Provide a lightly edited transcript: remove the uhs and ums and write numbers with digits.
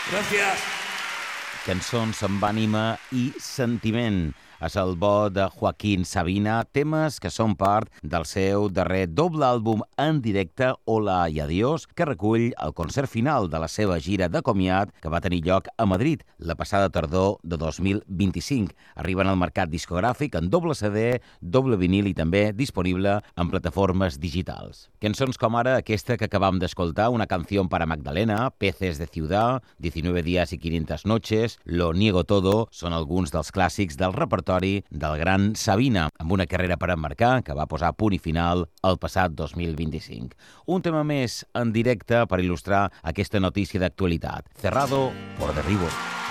Gràcies. Cançons amb ànima i sentiment. És el bo de Joaquín Sabina, temes que són part del seu darrer doble àlbum en directe, Hola y Adiós, que recull el concert final de la seva gira de comiat que va tenir lloc a Madrid la passada tardor de 2025. Arriben al mercat discogràfic en doble CD, doble vinil i també disponible en plataformes digitals. Cançons com ara aquesta que acabam d'escoltar, Una canción para Magdalena, Peces de Ciudad, 19 días y 500 noches, Lo niego todo, són alguns dels clàssics del repertori del gran Sabina, amb una carrera per emmarcar que va posar punt i final el passat 2025. Un tema més en directe per il·lustrar aquesta notícia d'actualitat. Cerrado por Derribo.